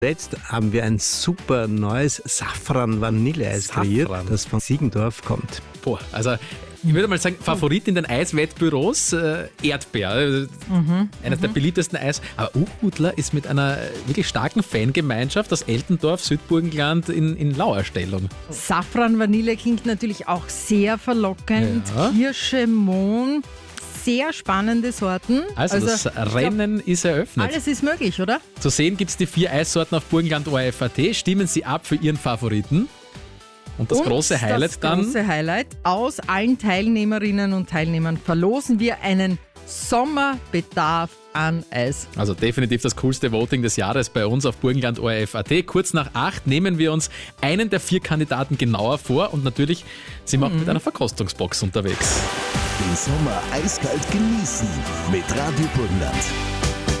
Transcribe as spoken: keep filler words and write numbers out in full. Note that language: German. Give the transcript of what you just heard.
Jetzt haben wir ein super neues Safran-Vanilleeis kreiert, das von Siegendorf kommt. Boah, also ich würde mal sagen, Favorit in den Eiswettbüros, äh, Erdbeer, mhm, eines mhm. der beliebtesten Eis. Aber Uhudler ist mit einer wirklich starken Fangemeinschaft aus Eltendorf, Südburgenland in, in Lauerstellung. Safran-Vanille klingt natürlich auch sehr verlockend. Ja. Kirsche, Mohn. Sehr spannende Sorten. Also, also das Rennen glaub, ist eröffnet. Alles ist möglich, oder? Zu sehen gibt es die vier Eissorten auf burgenland punkt o r f punkt a t. Stimmen Sie ab für Ihren Favoriten. Und das und große Highlight das dann. Das große Highlight. Aus allen Teilnehmerinnen und Teilnehmern verlosen wir einen Sommerbedarf an Eis. Also definitiv das coolste Voting des Jahres bei uns auf burgenland punkt o r f punkt a t. Kurz nach acht nehmen wir uns einen der vier Kandidaten genauer vor und natürlich sind wir auch mhm. mit einer Verkostungsbox unterwegs. Den Sommer eiskalt genießen mit Radio Burgenland.